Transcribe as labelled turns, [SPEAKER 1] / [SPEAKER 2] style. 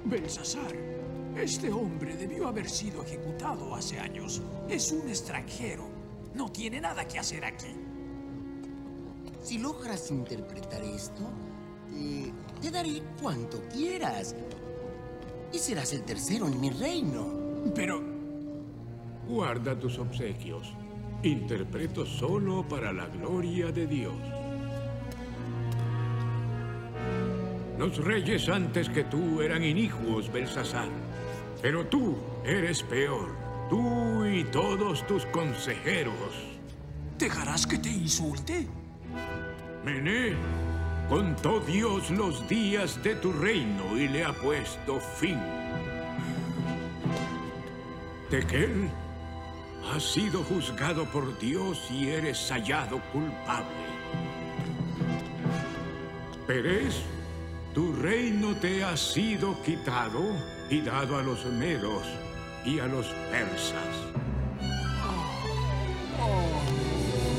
[SPEAKER 1] Belsasar, este hombre debió haber sido ejecutado hace años. Es un extranjero. No tiene nada que hacer aquí.
[SPEAKER 2] Si logras interpretar esto, te daré cuanto quieras. Y serás el tercero en mi reino.
[SPEAKER 1] Pero...
[SPEAKER 3] Guarda tus obsequios. Interpreto solo para la gloria de Dios. Los reyes antes que tú eran inicuos, Belsasar. Pero tú eres peor. Tú y todos tus consejeros.
[SPEAKER 1] ¿Dejarás que te insulte?
[SPEAKER 3] Mené, contó Dios los días de tu reino y le ha puesto fin. Tekel, has sido juzgado por Dios y eres hallado culpable. Pérez, tu reino te ha sido quitado y dado a los medos y a los persas.